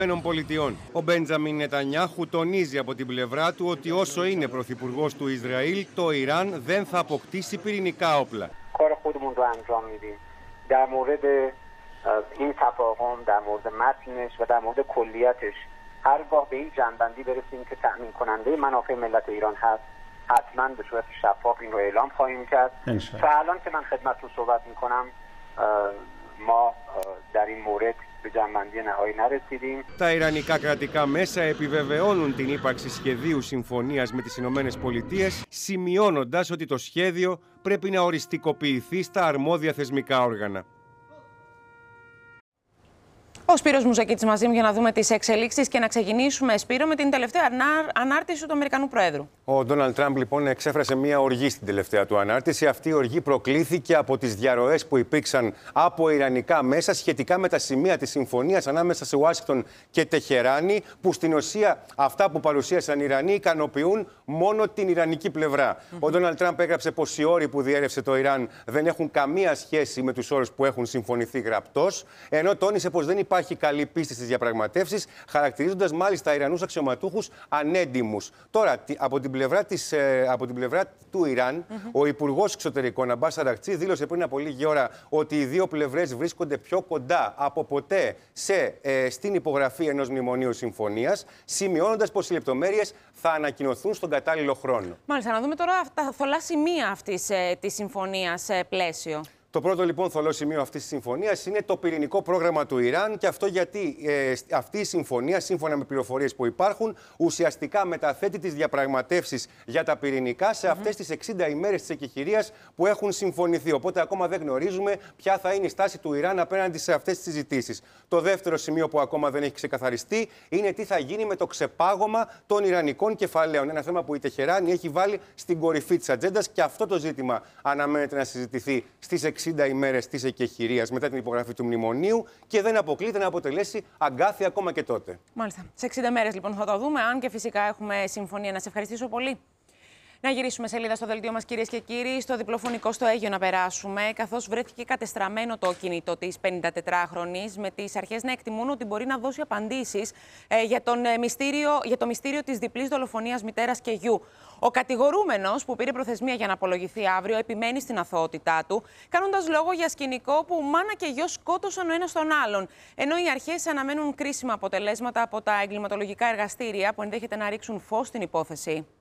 Πολιτειών. Ο Μπέντζαμιν Νετανιάχου τονίζει από την πλευρά του ότι όσο είναι πρωθυπουργός του Ισραήλ, το Ιράν δεν θα αποκτήσει πυρηνικά όπλα. در مورد این تفاهم در مورد متنش و در مورد کلیتش هرگاه به این جنبندی برسیم که تأمین کننده منافع ملت ایران هست حتما به صورت شفاف این رو اعلام خواهیم کرد. تا الان که من خدمتتون صحبت میکنم ما در این مورد به جنبندی نهایی نرسیدیم. Τα ιρανικά κρατικά μέσα επιβεβαιώνουν την ύπαρξη σχεδίου συμφωνίας με τις Ηνωμένες Πολιτείες, σημειώνοντας ότι το σχέδιο πρέπει να οριστικοποιηθεί στα αρμόδια θεσμικά όργανα. Ο Σπύρος Μουζακίτης μαζί μου για να δούμε τις εξελίξεις και να ξεκινήσουμε, Σπύρο, με την τελευταία ανάρτηση του Αμερικανού Προέδρου. Ο Ντόναλντ Τραμπ λοιπόν εξέφρασε μια οργή στην τελευταία του ανάρτηση. Αυτή η οργή προκλήθηκε από τις διαρροές που υπήρξαν από ιρανικά μέσα σχετικά με τα σημεία της συμφωνίας ανάμεσα σε Ουάσιγκτον και Τεχεράνη, που στην ουσία αυτά που παρουσίασαν οι Ιρανοί ικανοποιούν μόνο την ιρανική πλευρά. Ο Ντόναλντ Τραμπ έγραψε πως οι όροι που διέρευσε το Ιράν δεν έχουν καμία σχέση με τους όρους που έχουν συμφωνηθεί γραπτός, ενώ τόνισε πως δεν υπάρχει καλή πίστη στις διαπραγματεύσεις, χαρακτηρίζοντας μάλιστα Ιρανούς αξιωματούχους ανέντιμους. Τώρα, από την πλευρά του Ιράν, ο Υπουργός Εξωτερικών Αμπάς Αρακτσί δήλωσε πριν από λίγη ώρα ότι οι δύο πλευρές βρίσκονται πιο κοντά από ποτέ στην υπογραφή ενός μνημονίου συμφωνίας, σημειώνοντας πως οι λεπτομέρειες θα ανακοινωθούν στον κατάλληλο χρόνο. Μάλιστα, να δούμε τώρα τα θολά σημεία αυτής της συμφωνίας πλαίσιο. Το πρώτο λοιπόν θολό σημείο αυτής της συμφωνίας είναι το πυρηνικό πρόγραμμα του Ιράν, και αυτό γιατί αυτή η συμφωνία, σύμφωνα με πληροφορίες που υπάρχουν, ουσιαστικά μεταθέτει τις διαπραγματεύσεις για τα πυρηνικά σε αυτές τις 60 ημέρες της εκεχηρίας που έχουν συμφωνηθεί. Οπότε ακόμα δεν γνωρίζουμε ποια θα είναι η στάση του Ιράν απέναντι σε αυτές τις συζητήσεις. Το δεύτερο σημείο που ακόμα δεν έχει ξεκαθαριστεί είναι τι θα γίνει με το ξεπάγωμα των ιρανικών κεφαλαίων. Ένα θέμα που η Τεχεράνη έχει βάλει στην κορυφή της ατζέντας, και αυτό το ζήτημα αναμένεται να συζητηθεί στις 60 ημέρες της εκεχηρίας μετά την υπογραφή του μνημονίου, και δεν αποκλείται να αποτελέσει αγκάθι ακόμα και τότε. Μάλιστα. Σε 60 μέρες λοιπόν θα το δούμε, αν και φυσικά έχουμε συμφωνία. Να σε ευχαριστήσω πολύ. Να γυρίσουμε σελίδα στο δελτίο μας, κυρίες και κύριοι, στο διπλοφωνικό στο Αίγιο να περάσουμε, καθώς βρέθηκε κατεστραμμένο το κινητό της 54χρονης, με τις αρχές να εκτιμούν ότι μπορεί να δώσει απαντήσεις για το μυστήριο της διπλής δολοφονίας μητέρας και γιου. Ο κατηγορούμενος, που πήρε προθεσμία για να απολογηθεί αύριο, επιμένει στην αθωότητά του, κάνοντας λόγο για σκηνικό που μάνα και γιος σκότωσαν ο ένας τον άλλον. Ενώ οι αρχές αναμένουν κρίσιμα αποτελέσματα από τα εγκληματολογικά εργαστήρια που ενδέχεται να ρίξουν φως στην υπόθεση.